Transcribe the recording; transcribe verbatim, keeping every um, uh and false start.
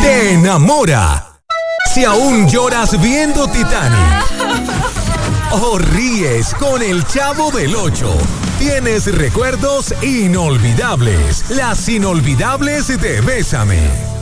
te enamora. Si aún lloras viendo Titanic o ríes con El Chavo del Ocho, tienes recuerdos inolvidables. Las inolvidables de Bésame.